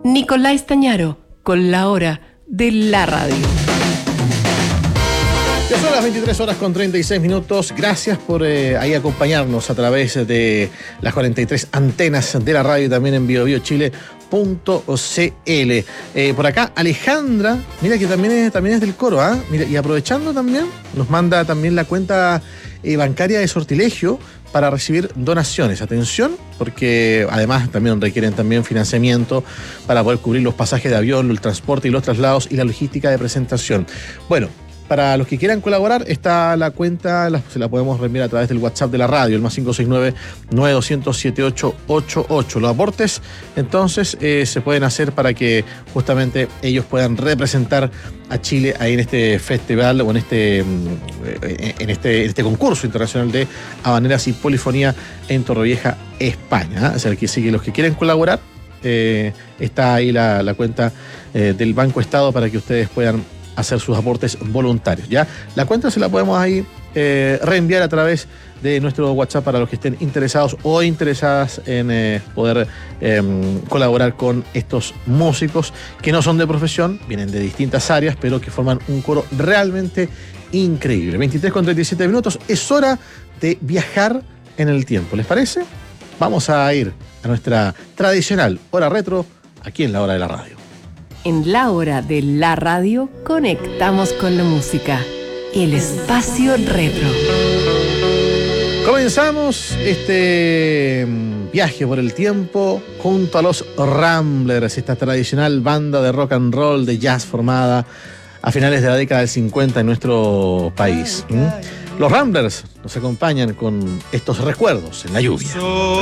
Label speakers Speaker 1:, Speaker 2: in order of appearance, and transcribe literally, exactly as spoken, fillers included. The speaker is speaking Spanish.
Speaker 1: Nicolás Stañaro, con la hora de la radio.
Speaker 2: Ya son las veintitrés horas con treinta y seis minutos. Gracias por eh, ahí acompañarnos a través de las cuarenta y tres antenas de la radio y también en bio bio chile punto c l. Eh, por acá, Alejandra, mira que también es, también es del coro, ¿ah? ¿eh? Mira, y aprovechando también, nos manda también la cuenta eh, bancaria de Sortilegio para recibir donaciones. Atención, porque además también requieren también financiamiento para poder cubrir los pasajes de avión, el transporte y los traslados y la logística de presentación. Bueno, para los que quieran colaborar, está la cuenta, la, se la podemos reenviar a través del WhatsApp de la radio, el más cinco seis nueve, nueve dos cero cero, siete ocho ocho ocho. Los aportes, entonces, eh, se pueden hacer para que justamente ellos puedan representar a Chile ahí en este festival o en este, en este, en este concurso internacional de habaneras y polifonía en Torrevieja, España. ¿eh? O sea, que sí, que los que quieren colaborar, eh, está ahí la, la cuenta eh, del Banco Estado para que ustedes puedan hacer sus aportes voluntarios, ¿ya? La cuenta se la podemos ahí eh, reenviar a través de nuestro WhatsApp para los que estén interesados o interesadas en eh, poder eh, colaborar con estos músicos que no son de profesión, vienen de distintas áreas, pero que forman un coro realmente increíble. veintitrés con treinta y siete minutos, es hora de viajar en el tiempo, ¿les parece? Vamos a ir a nuestra tradicional hora retro aquí en la hora de la radio.
Speaker 1: En la hora de la radio conectamos con la música. El espacio retro.
Speaker 2: Comenzamos este viaje por el tiempo junto a los Ramblers, esta tradicional banda de rock and roll, de jazz formada a finales de la década del cincuenta en nuestro país. ¿Mm? Los Ramblers nos acompañan con estos recuerdos en la lluvia.